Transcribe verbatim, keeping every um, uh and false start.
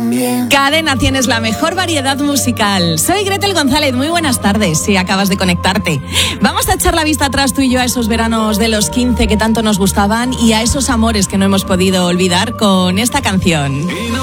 también. Cadena, tienes la mejor variedad musical. Soy Gretel González, muy buenas tardes si acabas de conectarte. Vamos a echar la vista atrás tú y yo a esos veranos de los quince que tanto nos gustaban y a esos amores que no hemos podido olvidar con esta canción. Y no